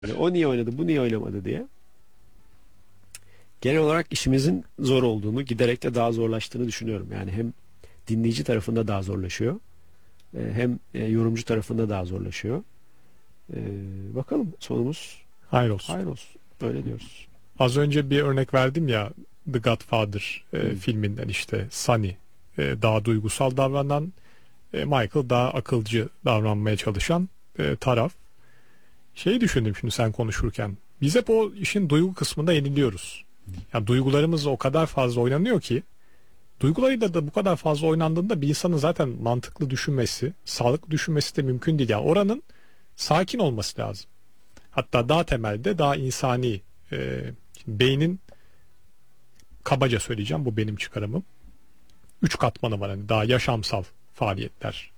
O niye oynadı, bu niye oynamadı diye. Genel olarak işimizin zor olduğunu, giderek de daha zorlaştığını düşünüyorum. Yani hem dinleyici tarafında daha zorlaşıyor, hem yorumcu tarafında daha zorlaşıyor. Bakalım sonumuz Hayır olsun. hayır olsun. Öyle diyoruz. Az önce bir örnek verdim ya, The Godfather Hmm. filminden, işte Sonny daha duygusal davranan, Michael daha akılcı davranmaya çalışan taraf. Şeyi düşündüm şimdi sen konuşurken. Biz hep o işin duygu kısmında yeniliyoruz. Yani duygularımız o kadar fazla oynanıyor ki, duygularıyla da bu kadar fazla oynandığında bir insanın zaten mantıklı düşünmesi, sağlıklı düşünmesi de mümkün değil. Yani oranın sakin olması lazım. Hatta daha temelde, daha insani, beynin, kabaca söyleyeceğim, bu benim çıkarımım, 3 katmanı var. Hani daha yaşamsal faaliyetler,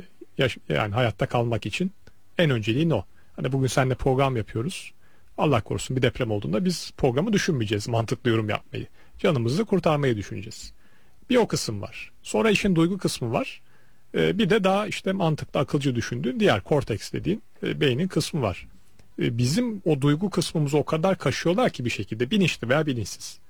yani hayatta kalmak için en önceliğin o. Hani bugün seninle program yapıyoruz. Allah korusun bir deprem olduğunda biz programı düşünmeyeceğiz, mantıklı yorum yapmayı. Canımızı kurtarmayı düşüneceğiz. Bir o kısım var. Sonra işin duygu kısmı var. Bir de daha işte mantıklı, akılcı düşündüğün diğer korteks dediğin beynin kısmı var. Bizim o duygu kısmımızı o kadar kaşıyorlar ki bir şekilde, bilinçli veya bilinçsiz.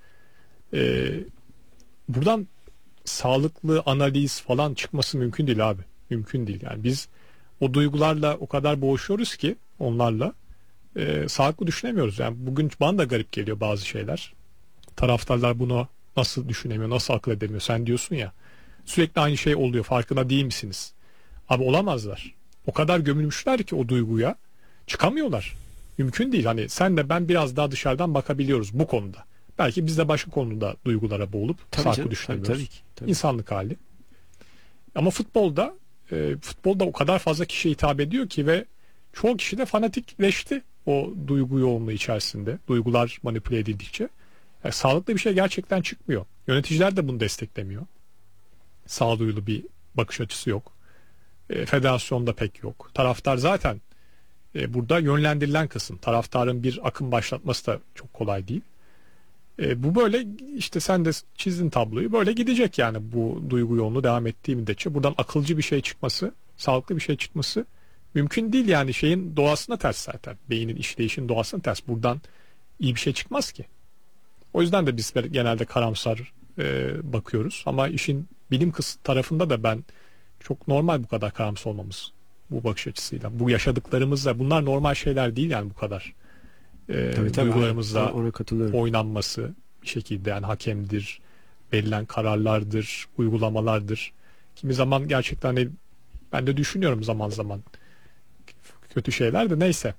E, Buradan sağlıklı analiz falan çıkması mümkün değil abi. Mümkün değil yani. Biz o duygularla o kadar boğuşuyoruz ki onlarla, sağlıklı düşünemiyoruz. Yani bugün bana da garip geliyor bazı şeyler. Taraftarlar bunu nasıl düşünemiyor, nasıl akıl edemiyor? Sen diyorsun ya, sürekli aynı şey oluyor, farkında değil misiniz? Abi olamazlar. O kadar gömülmüşler ki o duyguya, çıkamıyorlar. Mümkün değil. Hani sen de ben biraz daha dışarıdan bakabiliyoruz bu konuda. Belki biz de başka konuda duygulara boğulup Tabii sağlıklı canım, düşünemiyoruz. tabii ki. Tabii. İnsanlık hali. Ama futbolda o kadar fazla kişiye hitap ediyor ki ve çoğu kişi de fanatikleşti o duygu yoğunluğu içerisinde. Duygular manipüle edildikçe. Yani sağlıklı bir şey gerçekten çıkmıyor. Yöneticiler de bunu desteklemiyor. Sağduyulu bir bakış açısı yok. Federasyonda pek yok. Taraftar zaten burada yönlendirilen kısım. Taraftarın bir akım başlatması da çok kolay değil. Bu böyle, işte sen de çizdin tabloyu, böyle gidecek yani bu duygu yoğunluğu devam ettiği müddetçe. Buradan akılcı bir şey çıkması, sağlıklı bir şey çıkması mümkün değil yani, şeyin doğasına ters zaten. Beynin işleyişin doğasına ters. Buradan iyi bir şey çıkmaz ki. O yüzden de biz genelde karamsar bakıyoruz. Ama işin bilim tarafında da ben çok normal bu kadar karamsar olmamız, bu bakış açısıyla. Bu yaşadıklarımızla bunlar normal şeyler değil yani, bu kadar. Tabii tabii. Duygularımızla Ona katılıyorum. oynanması bir şekilde, yani hakemdir, verilen kararlardır, uygulamalardır. Kimi zaman gerçekten hani ben de düşünüyorum zaman zaman kötü şeyler de, neyse.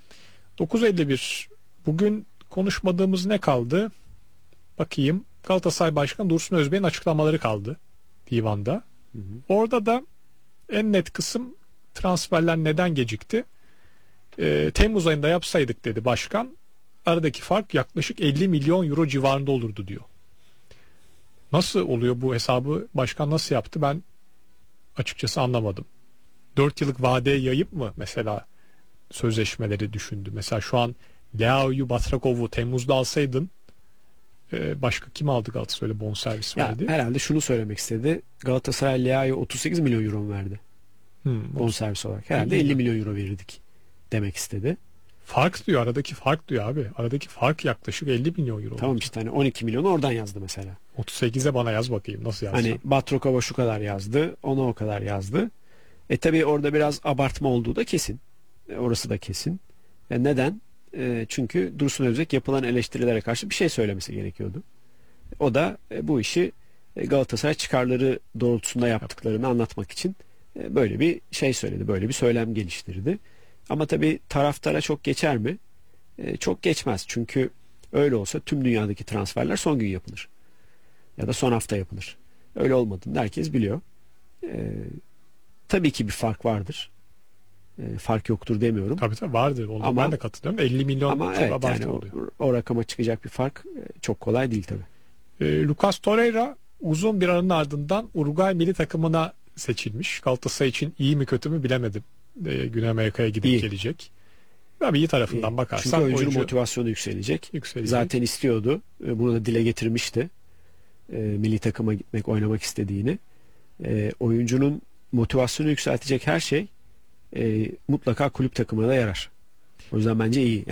9.51, bugün konuşmadığımız ne kaldı? Bakayım. Galatasaray Başkanı Dursun Özbek'in açıklamaları kaldı divanda. Hı hı. Orada da en net kısım, transferler neden gecikti? Temmuz ayında yapsaydık dedi başkan, aradaki fark yaklaşık 50 milyon euro civarında olurdu diyor. Nasıl oluyor bu hesabı başkan, nasıl yaptı, ben açıkçası anlamadım. 4 yıllık vadeye yayıp mı mesela sözleşmeleri düşündü? Mesela şu an Leao'yu, Batrakov'u Temmuz'da alsaydın, başka kim aldı Galatasaray, bonservis Ya verdi? herhalde şunu söylemek istedi. Galatasaray Leao'ya 38 milyon euro mu verdi? Bonservis olarak. Herhalde 50 milyon euro verirdik demek istedi. Fark diyor, aradaki fark diyor abi. Aradaki fark yaklaşık 50 milyon euro. Tamam işte, hani 12 milyonu oradan yazdı mesela. 38'e bana yaz bakayım, nasıl yazacağım? Hani Batrokova şu kadar yazdı, ona o kadar yazdı. Tabii orada biraz abartma olduğu da kesin. Orası da kesin. Neden? Çünkü Dursun Özbek yapılan eleştirilere karşı bir şey söylemesi gerekiyordu. O da bu işi Galatasaray çıkarları doğrultusunda yaptıklarını anlatmak için böyle bir şey söyledi. Böyle bir söylem geliştirdi. Ama tabii taraftara çok geçer mi? Çok geçmez. Çünkü öyle olsa tüm dünyadaki transferler son gün yapılır. Ya da son hafta yapılır. Öyle olmadığını herkes biliyor. Tabii ki bir fark vardır. Fark yoktur demiyorum. Tabii tabii vardır. Onu Ama, ben de katılıyorum. 50 milyon ama çok evet, abartı yani oluyor. o rakama çıkacak bir fark çok kolay değil tabii. Lucas Torreira uzun bir aranın ardından Uruguay milli takımına seçilmiş. Galatasaray için iyi mi kötü mü bilemedim. Güney Amerika'ya gidip İyi. gelecek. Tabii iyi tarafından bakarsan Çünkü oyuncunun oyuncu motivasyonu yükselecek. yükselecek. Zaten istiyordu. Bunu da dile getirmişti. Milli takıma gitmek, oynamak istediğini. Oyuncunun motivasyonu yükseltecek her şey mutlaka kulüp takımına da yarar. O yüzden bence iyi.